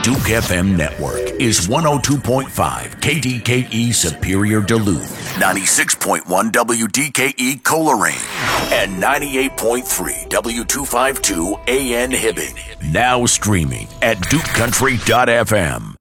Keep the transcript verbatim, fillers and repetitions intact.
Duke F M network is one oh two point five K D K E Superior Duluth, ninety-six point one W D K E Coleraine, and ninety-eight point three W two fifty-two A N Hibbing. Now streaming at duke country dot f m.